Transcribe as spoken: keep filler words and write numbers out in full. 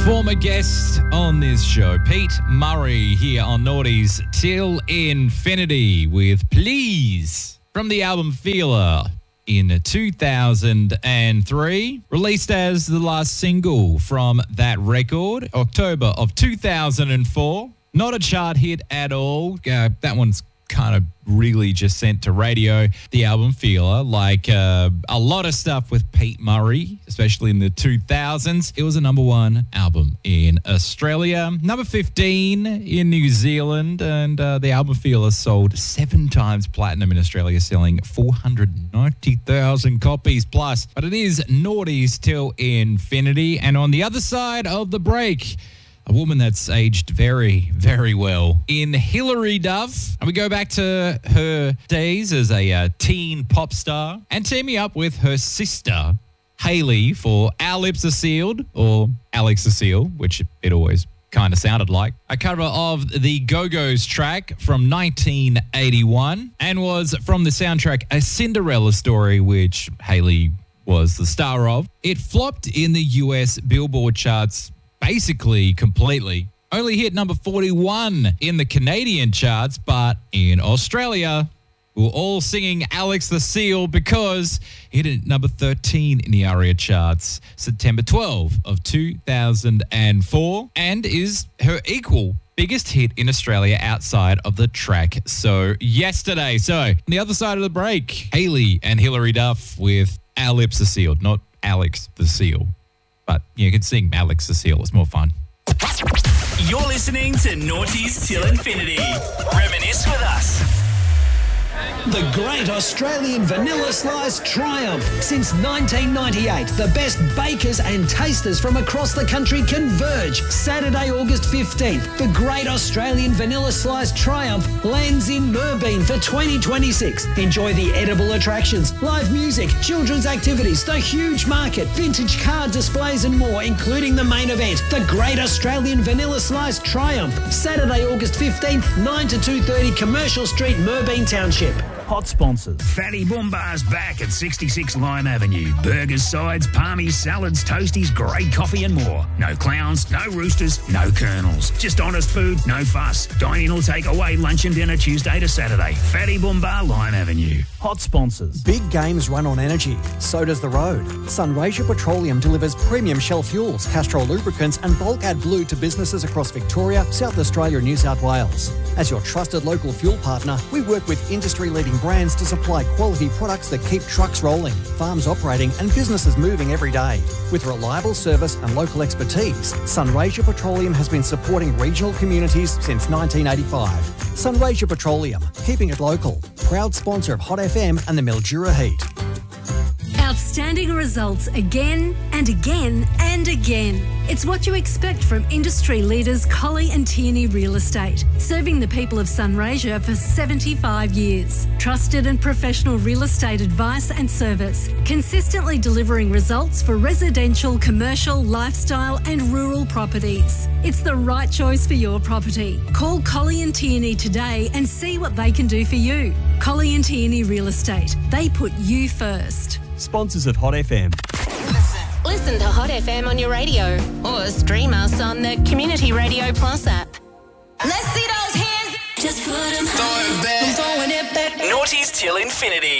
Former guest on this show, Pete Murray, here on Naughties Till Infinity with Please from the album Feeler in two thousand three, released as the last single from that record, October of two thousand four. Not a chart hit at all. Uh, that one's kind of really just sent to radio, the album Feeler, like uh, a lot of stuff with Pete Murray, especially in the two thousands. It was a number one album in Australia, number fifteen in New Zealand, and uh, the album Feeler sold seven times platinum in Australia, selling four hundred ninety thousand copies plus. But it is Naughties Till Infinity, and on the other side of the break, a woman that's aged very, very well in Hilary Duff. And we go back to her days as a uh, teen pop star and teaming up with her sister, Hayley, for Our Lips Are Sealed, or Alex the Seal, which it always kind of sounded like. A cover of the Go-Go's track from nineteen eighty-one and was from the soundtrack A Cinderella Story, which Hayley was the star of. It flopped in the U S Billboard charts basically completely. Only hit number forty-one in the Canadian charts, but in Australia, we were all singing Alex the Seal because it hit number thirteen in the ARIA charts September twelfth of two thousand four, and is her equal biggest hit in Australia outside of the track So Yesterday. So on the other side of the break, Hayley and Hilary Duff with Our Lips Are Sealed, not Alex the Seal. But you can sing Alex the Seal. It's more fun. You're listening to Naughties Till Infinity. Reminisce with us. The Great Australian Vanilla Slice Triumph. Since nineteen ninety-eight, the best bakers and tasters from across the country converge. Saturday, August fifteenth, the Great Australian Vanilla Slice Triumph lands in Merbeen for twenty twenty-six. Enjoy the edible attractions, live music, children's activities, the huge market, vintage car displays and more, including the main event, the Great Australian Vanilla Slice Triumph. Saturday, August fifteenth, nine to two thirty, Commercial Street, Merbeen Township. Hot sponsors. Fatty Boombar's back at sixty-six Lime Avenue. Burgers, sides, palmies, salads, toasties, great coffee and more. No clowns, no roosters, no colonels. Just honest food, no fuss. Dine in or take away lunch and dinner Tuesday to Saturday. Fatty Boombar, Lime Avenue. Hot sponsors. Big games run on energy. So does the road. Sunraysia Petroleum delivers premium Shell fuels, Castrol lubricants and bulk AdBlue to businesses across Victoria, South Australia and New South Wales. As your trusted local fuel partner, we work with industry-leading brands to supply quality products that keep trucks rolling, farms operating and businesses moving every day. With reliable service and local expertise, Sunraysia Petroleum has been supporting regional communities since nineteen eighty-five. Sunraysia Petroleum, keeping it local. Proud sponsor of Hot F M and the Mildura Heat. Outstanding results again and again and again. It's what you expect from industry leaders Colley and Tierney Real Estate, serving the people of Sunraysia for seventy-five years. Trusted and professional real estate advice and service, consistently delivering results for residential, commercial, lifestyle and rural properties. It's the right choice for your property. Call Colley and Tierney today and see what they can do for you. Colley and Tierney Real Estate. They put you first. Sponsors of Hot F M. Listen to Hot F M on your radio or stream us on the Community Radio Plus app. Let's see those hands. Just put them Throw it back. I'm throwing it back. Naughties Till Infinity.